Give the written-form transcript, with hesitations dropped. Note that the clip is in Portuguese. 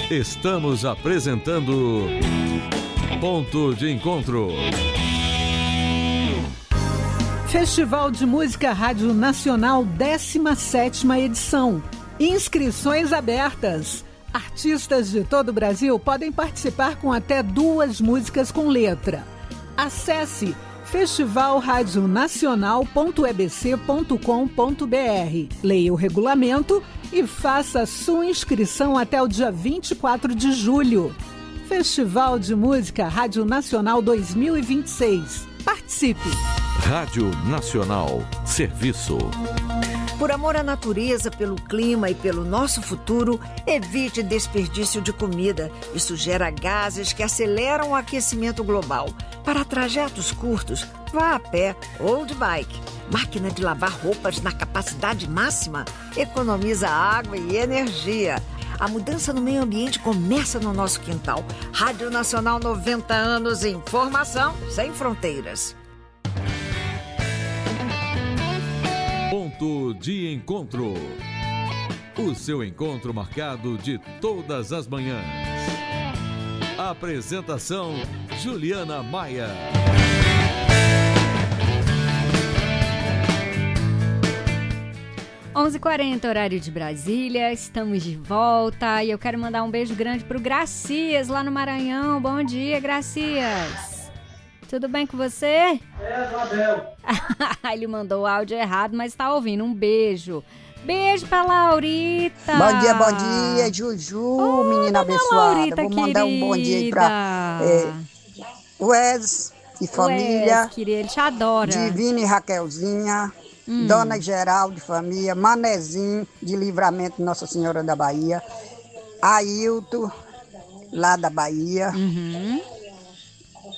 Estamos apresentando Ponto de Encontro. Festival de Música Rádio Nacional, 17ª edição. Inscrições abertas. Artistas de todo o Brasil podem participar com até 2 músicas com letra. Acesse festivalradionacional.ebc.com.br. Leia o regulamento e faça sua inscrição até o dia 24 de julho. Festival de Música Rádio Nacional 2026. Participe! Rádio Nacional. Serviço. Por amor à natureza, pelo clima e pelo nosso futuro, evite desperdício de comida. Isso gera gases que aceleram o aquecimento global. Para trajetos curtos, vá a pé ou de bike. Máquina de lavar roupas na capacidade máxima economiza água e energia. A mudança no meio ambiente começa no nosso quintal. Rádio Nacional, 90 anos, informação sem fronteiras. Ponto de Encontro. O seu encontro marcado de todas as manhãs. Apresentação: Juliana Maia. 11h40, horário de Brasília, estamos de volta e eu quero mandar um beijo grande pro Gracias, lá no Maranhão. Bom dia, Gracias. Tudo bem com você? Abel. Ele mandou o áudio errado, mas tá ouvindo. Um beijo. Beijo pra Laurita. Bom dia, Juju, menina abençoada. Laurita, vou mandar um bom dia aí pra Wes e família. Wes, querida, ele te adora. Divina e Raquelzinha. Dona Geraldo, família, Manezinho, de Livramento Nossa Senhora da Bahia, Ailton, lá da Bahia,